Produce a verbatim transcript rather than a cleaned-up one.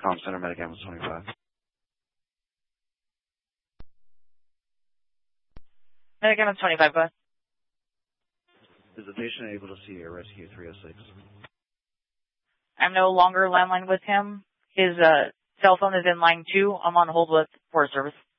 Com Center, Medic Ambulance twenty-five. Medic Ambulance twenty-five, go ahead. Is the patient able to see Air Rescue three oh six? I'm no longer landline with him. His uh, cell phone is in line two. I'm on hold with Forest Service.